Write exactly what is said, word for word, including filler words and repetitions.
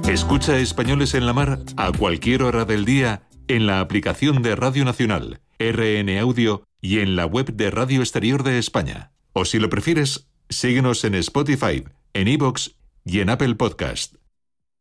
Escucha Españoles en la Mar a cualquier hora del día en la aplicación de Radio Nacional, R N Audio y en la web de Radio Exterior de España. O si lo prefieres, síguenos en Spotify, en iVoox y en Apple Podcast.